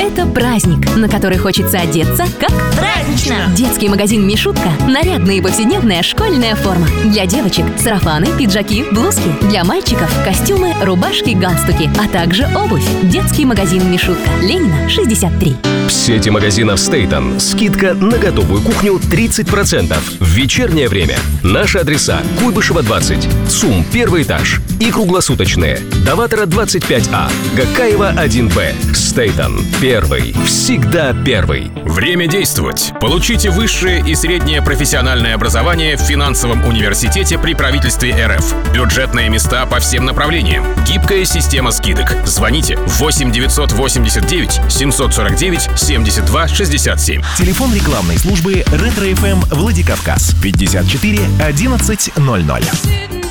Это праздник, на который хочется одеться как празднично. Детский магазин «Мишутка» – нарядная и повседневная школьная форма. Для девочек – сарафаны, пиджаки, блузки. Для мальчиков – костюмы, рубашки, галстуки, а также обувь. Детский магазин «Мишутка», Ленина, 63. В сети магазинов «Стейтон» скидка на готовую кухню 30%. В вечернее время. Наши адреса: Куйбышева, 20, ЦУМ, 1 этаж и круглосуточные. Даватора, 25А, Гакаева, 1Б. «Стейтон» – первый. Всегда первый. Время действовать. Получите высшее и среднее профессиональное образование в финансовом университете при правительстве РФ. Бюджетные места по всем направлениям. Гибкая система скидок. Звоните 8 989 749 72 67. Телефон рекламной службы «Ретро-ФМ» Владикавказ 54 11 00.